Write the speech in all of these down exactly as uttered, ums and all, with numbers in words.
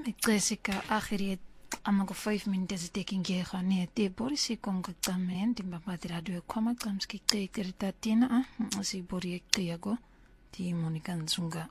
Jessica akhiri ama ko five minutes taking care khani te borisi konga tamen timba radio koma kamski te kirtatina a si bori ektiago ti Monica Nzunga.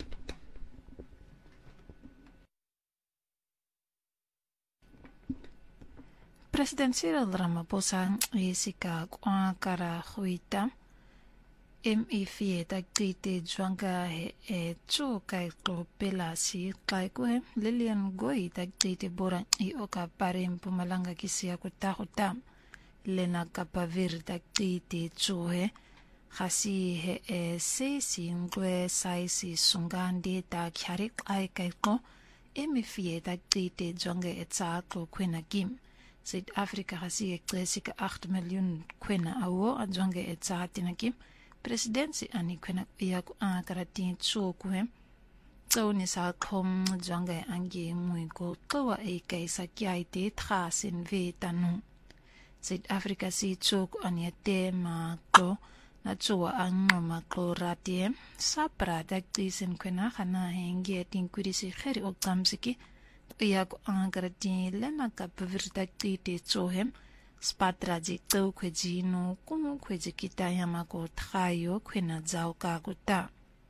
President Cyril Ramaphosa Jessica kwa kara huita M E F ta tite zwanga e tso kai ko pela si kai ko Lilian Goi ta tite bora I oka pare Mpumalanga kisia ko ta hota lena kapavir ta tite tso he khasi he e se si ngwe sai si sungandi ta khari kai kai ko M E F ta tite zwanga e tsa ko kwena kim South Africa khasi e Jessica eight miljoen kwena awo zwanga e tsa tina kim Presidency ani kwena ya ku akarati tsuku tsoni sa khom zwanga angi muiko twa e kaisa kyaite trasin vetanu South Africa si tsuku ani te ma ko na tsuwa angoma ko rati sapra daktisin kwena khana hengi tinkurisi kheri okamsiki ya ku akarati lena kapvirta tite tsohem Spatraji tau kweji no kumu kweji kita yamako thayo kwena zao kakuta.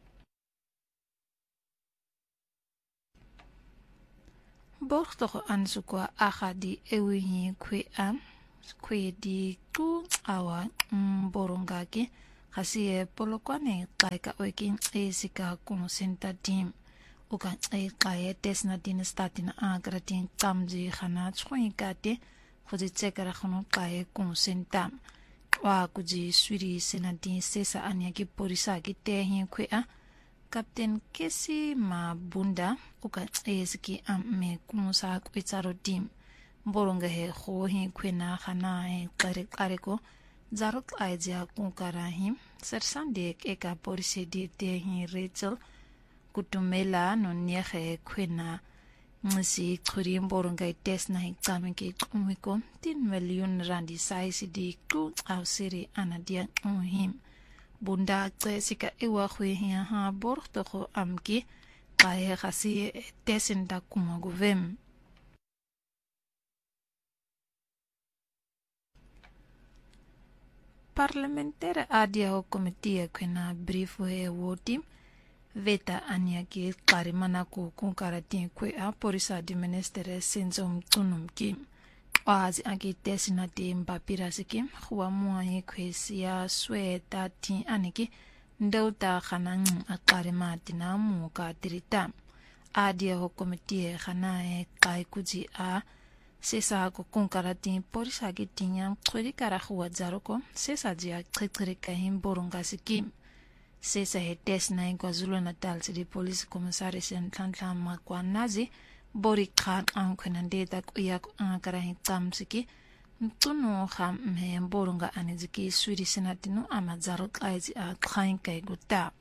Bortoko ansukwa ahadi ewihi kwe a kwe di ku awa mborongaki khasiye polokwane kaika oikin esika kumusenta team. Uka e kaya tesna din statina agratin tamji khana tsuikate Kuzi tsekara khono kaye konsenta wa kuji swiri senati sesa anyaki porisa ki tehin kwe a Captain Kesi ma bunda uka eski amme kumsa kwitsaro team boronga he kho hi kwena khana he kare kare ko zarok aija kunkara him sersande eka porise di tehin Rachel kutumela no nyekhe kwena Nsi kuri mboronga ites na hikamenki umiko tin million randi saisi di ku au siri anadia umhim. Bunda Jessica iwa hui hiya ha borg toko amki kaya khasi tesin da kumaguvem. Parlementaire adia ho komitia kwena briefu he wotim Veta anyaki karimana ku kunkaratin kwe a porisa di ministere senzom tunum kim. Oazi anki tesina di mbapira sikim, huwa mua ye kwe siya swe ta tin aniki, ndauta khana ng a karimati na muka tirita. Adia ho komitie khana e kai kuji a, sesa ko kunkaratin porisa ki tinyam kweri kara huwa zaroko, sesa jia kikirika him boronga sikim. Sesa he tes na KwaZulu Natal City Police Commissaris en Tlantla Makwanazi Bori Khan ang kwenandeta kuyak ang karahin tamsiki Mtuno kham me mborunga aniziki swiri senatinu ama zarok aizi a khain kai guta.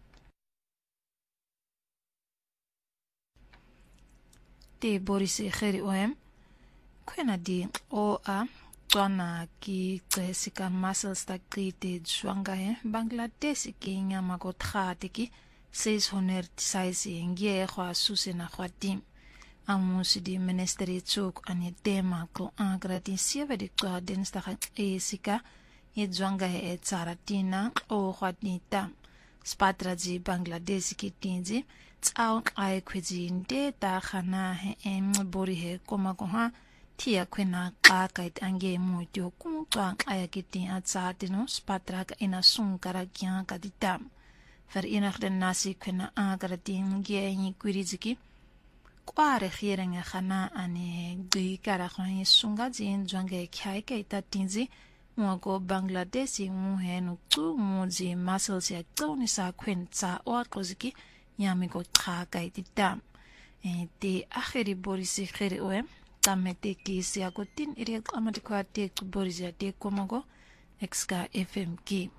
Te Bori se kheri oem kwenadi o a Twana ki Jessica muscles ta krite zwanga he Bangladesh ki nyama ko thate ki six hundred size ngie khwa susena khwa tim amusi di ministeri tsuk ani tema ko agrati sieve di kwa densta kha esika ye zwanga he tsaratina o khwatita spatraji Bangladesh ki tinji tsao ai khwiji nde ta khana he em bori he koma ko ha Tia kwena kakait ange muitio kumutwang ayakitin at sa atino spatrak ina sungkara kya kaditam. Verenigde Nasi kwena agarating gyenyi kwiriziki. Kware khirenga khana ane gui karakhan sunga jin jwange khyai kaita tinzi mwago Bangladeshi muhenu tu muji muscles ya toni sa kwen tsa oakoziki nyamiko kakaititam. E te akhiri borisi khiri oem. Tamete kisi akotin iriak amatikwa te kuborizia te komogo exka F M ki.